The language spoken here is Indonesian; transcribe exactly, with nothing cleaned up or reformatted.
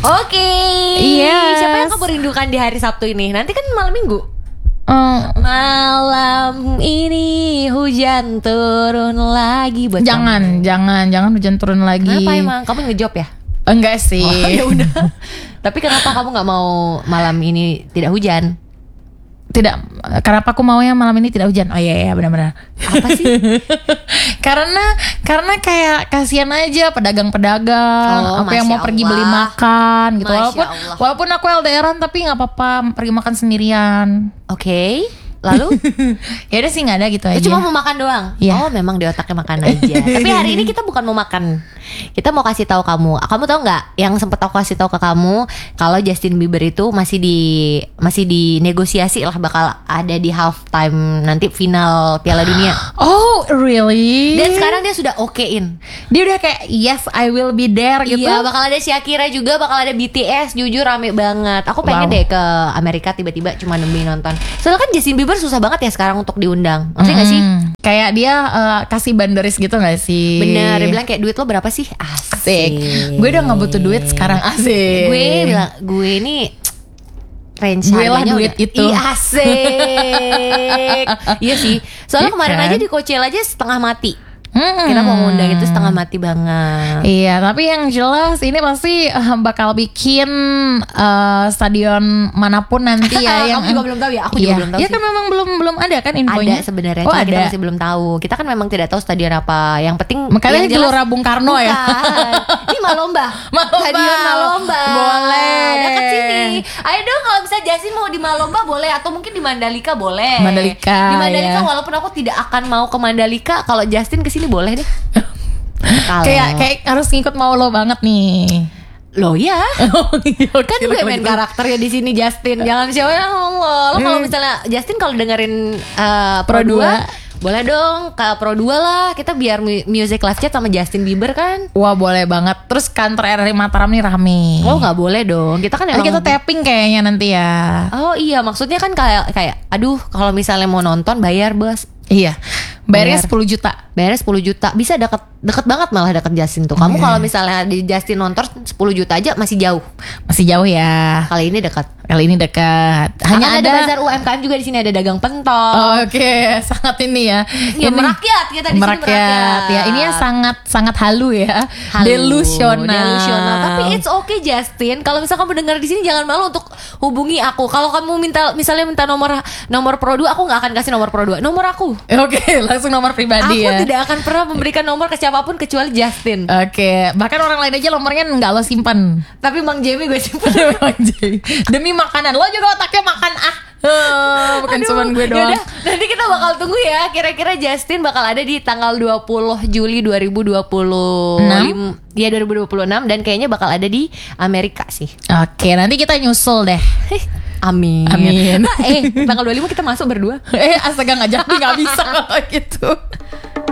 Oke. Yes. Siapa yang kamu rindukan di hari Sabtu ini? Nanti kan malam Minggu. Uh, Malam ini hujan turun lagi buat jangan, kamu. jangan, jangan hujan turun lagi. Kenapa emang? Kamu ngejob ya? Enggak sih. Oh, ya udah. Tapi kenapa kamu nggak mau malam ini tidak hujan? Tidak, kenapa aku mau yang malam ini tidak hujan? Oh iya, iya benar-benar. Apa sih? karena karena kayak kasihan aja pedagang-pedagang, Oh, apa yang mau Masya pergi Allah. beli makan gitu. Masya Walaupun Allah. walaupun aku L D R-an tapi nggak apa-apa pergi makan sendirian. Oke. Lalu? Ya udah sih nggak ada gitu aja. Lu cuma mau makan doang? Iya. Oh memang di otaknya makan aja. Tapi hari ini kita bukan mau makan. Kita mau kasih tahu kamu. Kamu tahu nggak? Yang sempet aku kasih tahu ke kamu kalau Justin Bieber itu masih di masih di negosiasi lah bakal ada di halftime nanti final Piala Dunia. Oh really? Dan sekarang dia sudah okein. Dia udah kayak yes I will be there gitu. Iya, bakal ada Shakira juga, bakal ada B T S. Jujur rame banget. Aku pengen Wow. deh ke Amerika tiba-tiba cuma demi nonton. Soalnya kan Justin Bieber susah banget ya sekarang untuk diundang. Maksudnya nggak sih? Mm, kayak dia uh, kasih banderis gitu gak sih? Bener, dia bilang kayak duit lo berapa sih? Asik, Asik. Gue udah gak butuh duit sekarang. Asik. Gue bilang, gue ini range Gue lah harganya duit udah- itu. Ih, asik. Iya sih. Soalnya Iya kemarin kan? aja di Coachella aja setengah mati. Mm-mm. Kita mau ngundang itu setengah mati banget. Iya, tapi yang jelas ini pasti uh, bakal bikin uh, stadion manapun nanti ya. yang Kamu juga belum tahu ya? Aku juga Iya. belum tahu Ya sih. kan memang belum belum ada kan infonya. Ada sebenarnya, Oh, cuma kita ada. masih belum tahu. Kita kan memang tidak tahu stadion apa. Yang penting Makanya yang jelas- Gelora Bung Karno ya. Bukan. Ini Malomba. Malomba. Stadion Malomba. Boleh. Dekat sini. Ayo dong kalau bisa Jasin mau di Malomba boleh atau mungkin di Mandalika boleh. Mandalika, Di Mandalika ya. walaupun aku tidak akan mau ke Mandalika, kalau Justin kesini boleh deh. Kalau Kayak kayak harus ngikut mau lo banget nih. lo ya. kan Kan gue main karakternya di sini Justin. Jangan siapa ya Allah. Lo kalau misalnya Justin kalau dengerin uh, Pro Pro dua. dua boleh dong ke Pro dua lah. Kita biar mu- music live chat sama Justin Bieber kan. Wah boleh banget. Terus kantor R R I Mataram nih rame. Oh nggak boleh dong. Kita kan Nanti emang kita tapping kayaknya nanti ya. Oh iya maksudnya kan kayak kayak aduh kalau misalnya mau nonton bayar bos. Iya. Bayarnya Bayar. sepuluh juta. Bayarnya sepuluh juta. Bisa deket deket banget malah deket Justin tuh. Kamu kalau misalnya di Justin nonton sepuluh juta aja masih jauh. Masih jauh ya. Kali ini dekat. Kali ini dekat. Hanya Hanya ada ada, bazar U M K M juga di sini, ada dagang pentol. Oh, Oke, sangat ini ya. Ya, Ini- merakyat kita di sini merakyat. merakyat. Ya, ini ya sangat sangat halu ya. Halu, Delusional. delusional. Tapi it's okay Justin. Kalau misalnya kamu dengar di sini jangan malu untuk hubungi aku. Kalau kamu minta misalnya minta nomor nomor Pro dua, aku nggak akan kasih nomor Pro dua. Nomor aku. Oke, langsung nomor pribadi Aku ya. tidak akan pernah memberikan nomor ke siapapun kecuali Justin. Oke, bahkan orang lain aja nomornya nggak lo simpan. Tapi Bang Jamie gue simpen. Demi makanan. Lo juga otaknya makan ah. Eh, Bukan Aduh, cuma gue doang. yaudah, nanti kita bakal tunggu ya. Kira-kira Justin bakal ada di tanggal dua puluh Juli dua ribu dua puluh Enam? Iya dua ribu dua puluh enam. Dan kayaknya bakal ada di Amerika sih. Oke, nanti kita nyusul deh. Amin. Amin. Nah, eh tanggal dua puluh lima kita masuk berdua. Eh, astaga nggak jadi nggak bisa kalau gitu.